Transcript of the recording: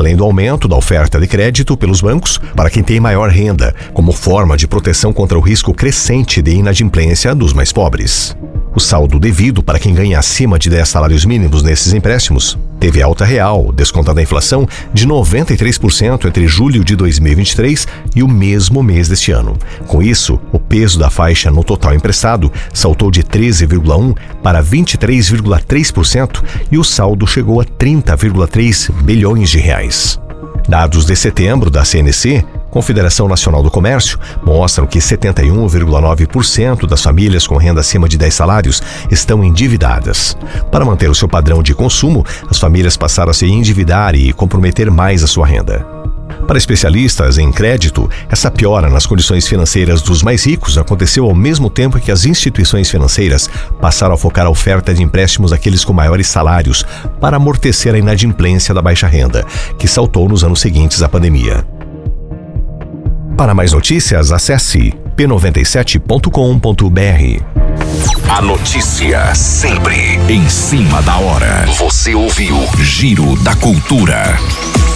além do aumento da oferta de crédito pelos bancos para quem tem maior renda, como forma de proteção contra o risco crescente de inadimplência dos mais pobres. O saldo devido para quem ganha acima de 10 salários mínimos nesses empréstimos teve alta real, descontada a inflação, de 93% entre julho de 2023 e o mesmo mês deste ano. Com isso, o peso da faixa no total emprestado saltou de 13,1% para 23,3% e o saldo chegou a 30,3 bilhões de reais. Dados de setembro da CNC, Confederação Nacional do Comércio, mostram que 71,9% das famílias com renda acima de 10 salários estão endividadas. Para manter o seu padrão de consumo, as famílias passaram a se endividar e comprometer mais a sua renda. Para especialistas em crédito, essa piora nas condições financeiras dos mais ricos aconteceu ao mesmo tempo que as instituições financeiras passaram a focar a oferta de empréstimos àqueles com maiores salários para amortecer a inadimplência da baixa renda, que saltou nos anos seguintes à pandemia. Para mais notícias, acesse p97.com.br. A notícia sempre em cima da hora. Você ouviu Giro da Cultura.